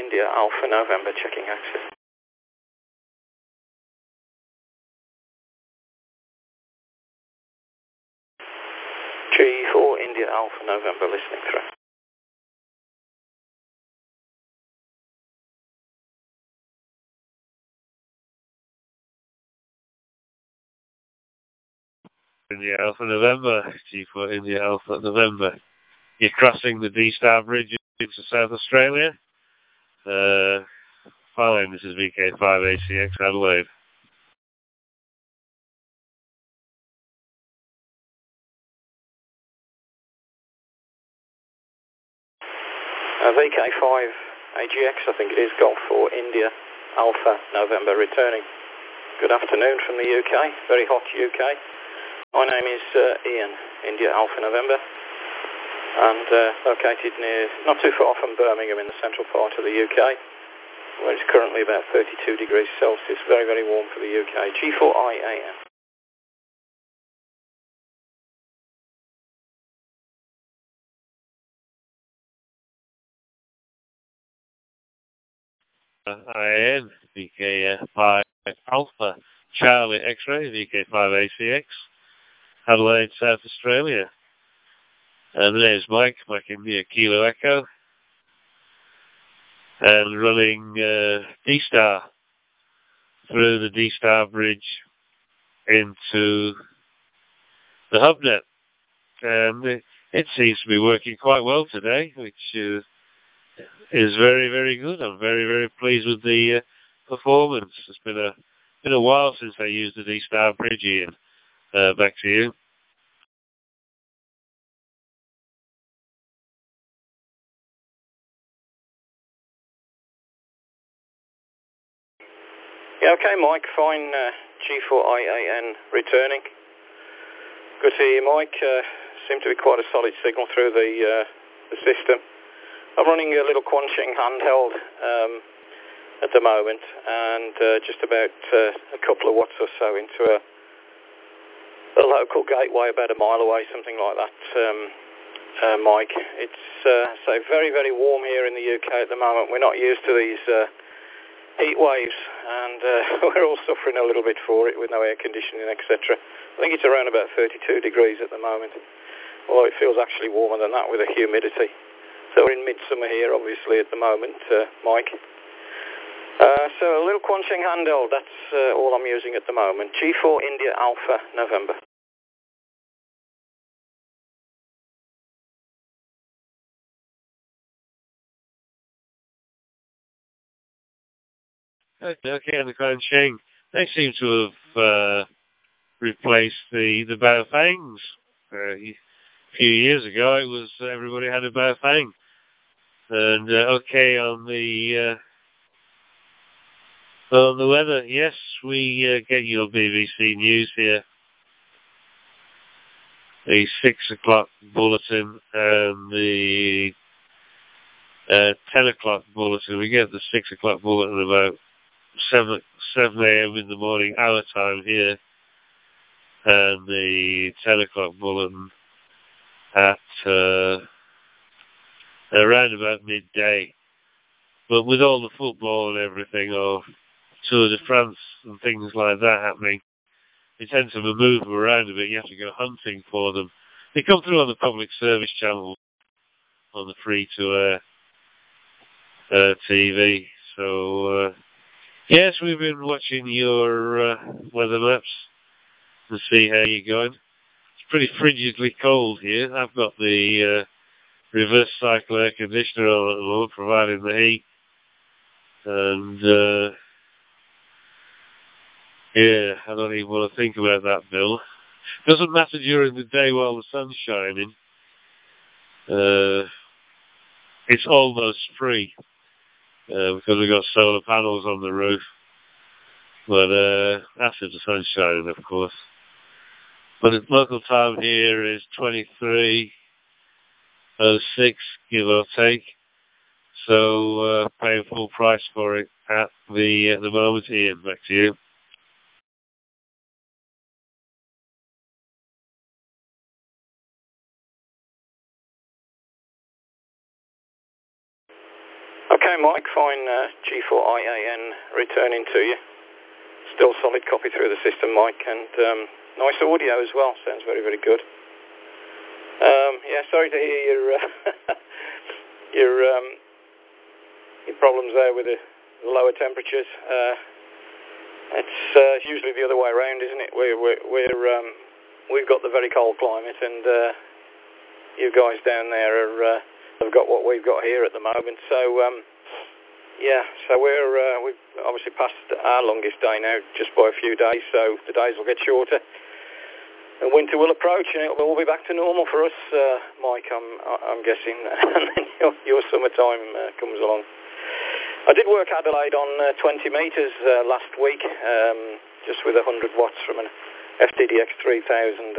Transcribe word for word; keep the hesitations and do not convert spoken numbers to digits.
India Alpha November, checking access. G four India Alpha November, listening through. India Alpha November, G four India Alpha November. You're crossing the D-Star Bridge into South Australia. Uh, fine, this is V K five A C X Adelaide. Uh, V K five A G X, I think it is, Golf four India Alpha November, returning. Good afternoon from the U K, very hot U K. My name is uh, Ian, India Alpha November, and uh, located near, not too far from Birmingham in the central part of the U K, where it's currently about thirty-two degrees Celsius, very, very warm for the U K. G four I A N. I N, V K five Alpha, Charlie X-Ray, V K five A C X, Adelaide, South Australia. And the name's Mike, Mike India Kilo Echo, and running uh, D-Star through the D-Star Bridge into the HubNet. And it, it seems to be working quite well today, which uh, is very, very good. I'm very, very pleased with the uh, performance. It's been a been a while since I used the D-Star Bridge, Ian. Uh, back to you. Yeah, okay, Mike, fine. Uh, G four I A N returning. Good to hear you, Mike. Uh, seemed to be quite a solid signal through the uh, the system. I'm running a little Quanching handheld um, at the moment, and uh, just about uh, a couple of watts or so into a, a local gateway about a mile away, something like that, um, uh, Mike. It's uh, so very, very warm here in the U K at the moment. We're not used to these uh, heat waves, and uh, we're all suffering a little bit for it with no air conditioning, et cetera. I think it's around about thirty-two degrees at the moment, although it feels actually warmer than that with the humidity. So we're in midsummer here, obviously, at the moment, uh, Mike. Uh, so a little Quanching handheld, that's uh, all I'm using at the moment. G four India Alpha November. Okay, and the Quanching, they seem to have uh, replaced the, the Baofangs. Uh, a few years ago, it was everybody had a Baofang. And uh, okay, on the uh, on the weather, yes, we uh, get your B B C News here. The six o'clock bulletin and the uh, ten o'clock bulletin. We get the six o'clock bulletin about seven seven a m in the morning, our time here, and the ten o'clock bulletin at uh, around about midday. But with all the football and everything, or Tour de France and things like that happening, they tend to move them around a bit. You have to go hunting for them. They come through on the public service channel, on the free-to-air uh, T V. So, uh, yes, we've been watching your uh, weather maps to see how you're going. It's pretty frigidly cold here. I've got the uh, reverse cycle air conditioner on at the moment, providing the heat. And, uh, yeah, I don't even want to think about that, Bill. Doesn't matter during the day while the sun's shining. Uh, it's almost free uh, because we've got solar panels on the roof. But uh, after the sun's shining, of course. But the local time here is twenty-three oh six, give or take. So uh, paying full price for it at the at the moment. Ian, back to you. Okay, Mike, fine. Uh, G four I A N returning to you. Still solid copy through the system, Mike, and um, nice audio as well. Sounds very, very good. Um, yeah, sorry to hear your uh, your um, your problems there with the lower temperatures. Uh, it's uh, usually the other way around, isn't it? We're we're, we're um, we've got the very cold climate, and uh, you guys down there are, uh, have got what we've got here at the moment. So. Um, Yeah, so we're uh, we've obviously passed our longest day now, just by a few days. So the days will get shorter, and winter will approach, and it'll all be back to normal for us, uh, Mike. I'm I'm guessing, and then your, your summertime uh, comes along. I did work Adelaide on uh, twenty meters uh, last week, um, just with one hundred watts from an F T D X three thousand.